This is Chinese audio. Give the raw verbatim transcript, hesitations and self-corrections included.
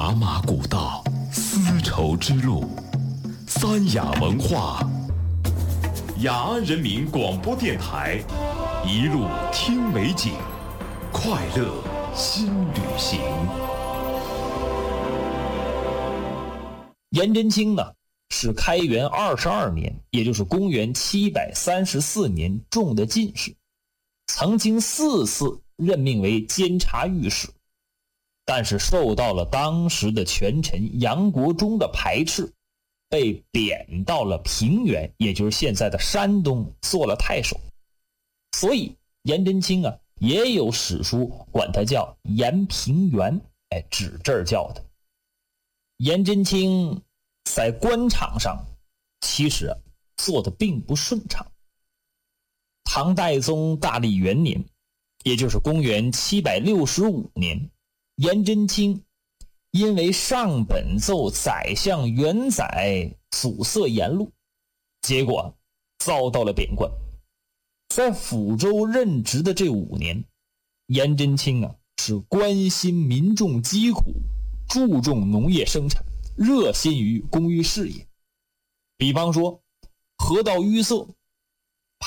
茶马古道，丝绸之路，三雅文化。雅安人民广播电台，一路听美景，快乐新旅行。 颜真卿呢，是开元二十二年，也就是公元七百三十四年中的进士，曾经四次任命为监察御史，但是受到了当时的权臣杨国忠的排斥，被贬到了平原，也就是现在的山东，做了太守。所以颜真卿啊，也有史书管他叫颜平原，哎，指这儿叫的。颜真卿在官场上其实啊做的并不顺畅。唐代宗大历元年，也就是公元七百六十五年，颜真卿因为上本奏宰相元载阻塞言路，结果遭到了贬官。在抚州任职的这五年，颜真卿啊是关心民众疾苦，注重农业生产，热心于公益事业。比方说河道淤塞，